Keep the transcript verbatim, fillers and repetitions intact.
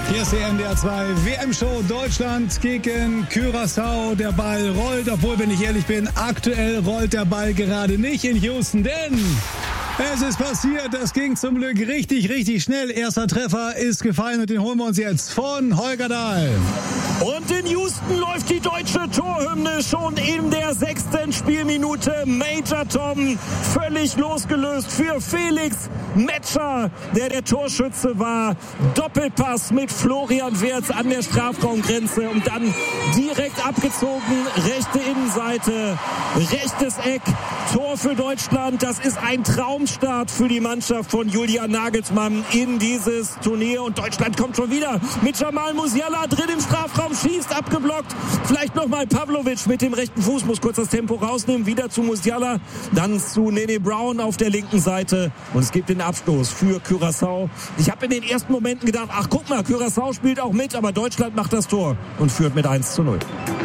Hier ist die N D R zwei W M-Show Deutschland gegen Curaçao. Der Ball rollt, obwohl, wenn ich ehrlich bin, aktuell rollt der Ball gerade nicht in Houston, denn es ist passiert, das ging zum Glück richtig, richtig schnell. Erster Treffer ist gefallen und den holen wir uns jetzt von Holger Dahl. Und in Houston läuft die deutsche Torhymne schon in der sechsten Spielminute. Major Tom völlig losgelöst für Felix Metscher, der der Torschütze war. Doppelpass mit Florian Wirtz an der Strafraumgrenze und dann direkt abgezogen. Rechte Innenseite, rechtes Eck. Tor für Deutschland. Das ist ein Traumstart für die Mannschaft von Julian Nagelsmann in dieses Turnier. Und Deutschland kommt schon wieder mit Jamal Musiala drin im Strafraum, schießt, abgeblockt. Vielleicht nochmal Pavlovic mit dem rechten Fuß, muss kurz das Tempo rausnehmen. Wieder zu Musiala, dann zu Nene Brown auf der linken Seite. Und es gibt den Abstoß für Curaçao. Ich habe in den ersten Momenten gedacht, ach guck mal, Curaçao spielt auch mit, aber Deutschland macht das Tor und führt mit eins zu null.